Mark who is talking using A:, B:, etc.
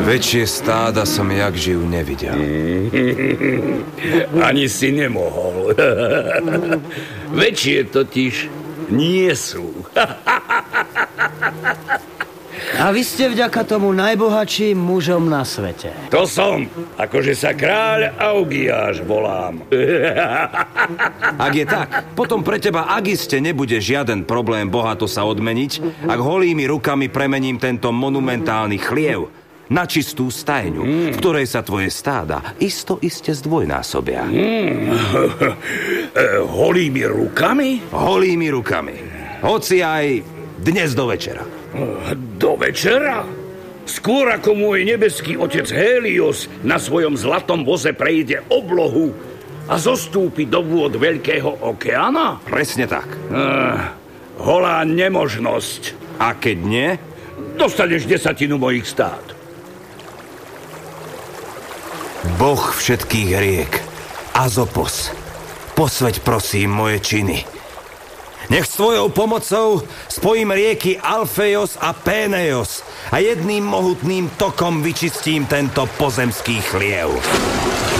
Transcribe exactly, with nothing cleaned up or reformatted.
A: Väčšie stáda som jak živ nevidel.
B: Ani si nemohol. Väčšie totiž nie sú.
C: A vy ste vďaka tomu najbohatším mužom na svete.
B: To som, akože sa kráľ Augiáš volám.
A: Ak je tak, potom pre teba agiste nebude žiaden problém bohato sa odmeniť, ak holými rukami premením tento monumentálny chliev na čistú stajňu, v ktorej sa tvoje stáda isto iste zdvojnásobia.
B: Mm. Holými rukami?
A: Holými rukami. Hoci aj dnes do večera.
B: Do večera? Skôr ako môj nebeský otec Hélios na svojom zlatom voze prejde oblohu a zostúpi do vôd Veľkého okeána?
A: Presne tak.
B: Uh, holá nemožnosť.
A: A keď nie?
B: Dostaneš desatinu mojich stád.
A: Boh všetkých riek, Azopos, posveť prosím moje činy. Nech s tvojou pomocou spojím rieky Alfejos a Pénejos a jedným mohutným tokom vyčistím tento pozemský chliev.